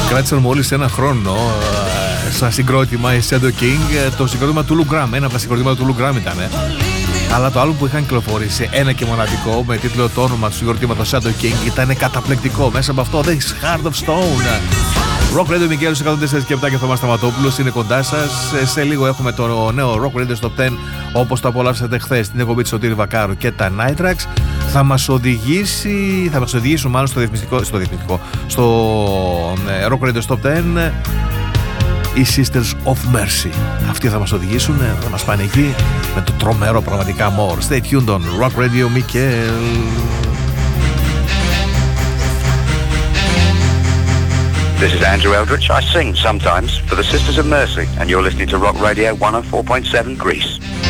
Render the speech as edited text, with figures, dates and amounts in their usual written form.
κράτησαν μόλις ένα χρόνο σαν συγκρότημα η Shadow King. Το συγκρότημα του Lou Gramm, ένα από τα συγκροτήματα του Lou Gramm ήταν. Αλλά το άλλο που είχαν κυκλοφορήσει, ένα και μοναδικό, με τίτλο το όνομα του συγκροτήματος Shadow King, ήταν καταπληκτικό. Μέσα από αυτό, This Heart of Stone. Rock Radio Μικέλος 104 και 7 και Θωμάς Σταματόπουλος είναι κοντά σας. Σε λίγο έχουμε το νέο Rock Radio Top 10, όπως το απολαύσατε χθες, την εκπομπή της Σωτήρη Βακάρου και τα Night Tracks. Θα μας οδηγήσουν μάλλον στο Rock Radio Top 10 οι Sisters of Mercy. Αυτοί θα μας οδηγήσουν, θα μας πάνε εκεί με το τρομερό πραγματικά more. Stay tuned on Rock Radio Μικέλ. This is Andrew Eldritch. I sing sometimes for the Sisters of Mercy, and you're listening to Rock Radio 104.7 Greece.